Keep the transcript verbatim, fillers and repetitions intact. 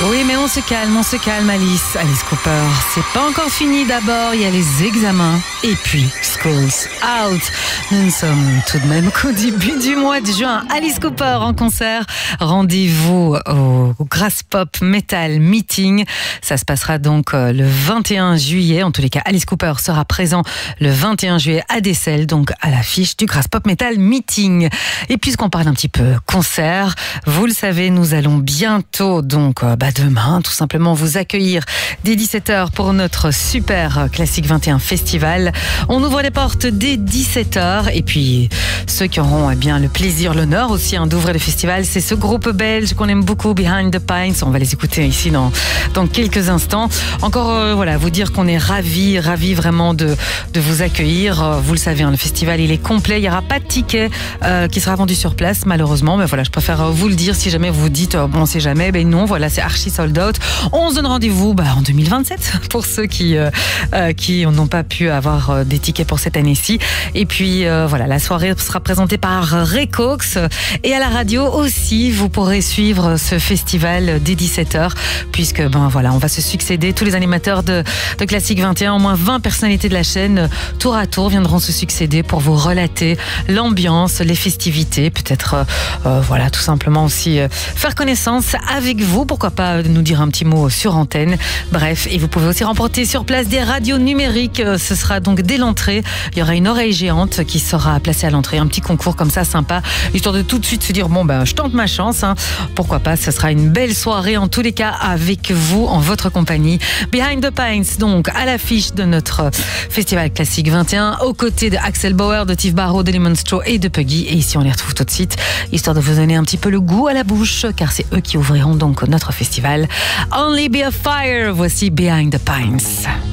Oui, mais on se calme, on se calme, Alice. Alice Cooper, c'est pas encore fini. D'abord, il y a les examens. Et puis, School's Out. Nous ne sommes tout de même qu'au début du mois de juin. Alice Cooper en concert. Rendez-vous au Grass Pop Metal Meeting. Ça se passera donc le vingt et un juillet. En tous les cas, Alice Cooper sera présent le vingt et un juillet à Dessel, donc à l'affiche du Grass Pop Metal Meeting. Et puisqu'on parle un petit peu concert, vous le savez, nous allons bientôt, donc bah, demain, tout simplement vous accueillir dès dix-sept heures pour notre super Classique vingt et un Festival. On ouvre les portes dès dix-sept heures et puis ceux qui auront eh bien, le plaisir, l'honneur aussi hein, d'ouvrir le festival, c'est ce groupe belge qu'on aime beaucoup, Behind the Pines. On va les écouter ici dans, dans quelques instants. Encore euh, voilà, vous dire qu'on est ravis, ravis vraiment de, de vous accueillir. Euh, vous le savez, hein, le festival il est complet, il n'y aura pas de ticket euh, qui sera vendu sur place malheureusement, mais voilà, je préfère vous le dire si jamais vous dites euh, bon on sait jamais, ben non, voilà, c'est archi sold out. On se donne rendez-vous bah, en deux mille vingt-sept pour ceux qui, euh, euh, qui n'ont pas pu avoir euh, des tickets pour cette année-ci. Et puis euh, voilà, la soirée sera présentée par Ray Cox et à la radio aussi, vous pourrez suivre ce festival dès dix-sept heures puisque ben voilà, on va se succéder, tous les animateurs de, de Classique vingt et un, au moins vingt personnalités de la chaîne tour à tour viendront se succéder pour vous relater l'ambiance, les festivités, peut-être euh, euh, voilà, tout simplement aussi euh, faire connaissance avec vous, pourquoi pas nous dire un petit mot sur antenne. Bref, et vous pouvez aussi remporter sur place des radios numériques. Ce sera donc dès l'entrée. Il y aura une oreille géante qui sera placée à l'entrée. Un petit concours comme ça, sympa, histoire de tout de suite se dire bon ben je tente ma chance. Hein. Pourquoi pas, ce sera une belle soirée en tous les cas avec vous, en votre compagnie. Behind the Pines, donc à l'affiche de notre Festival Classique vingt et un, aux côtés de Axel Bauer, de Tiff Barrow, de Lemon Straw et de Puggy. Et ici on les retrouve tout de suite, histoire de vous donner un petit peu le goût à la bouche, car c'est eux qui ouvriront donc notre festival. Only Be a Fire, voici Behind the Pines.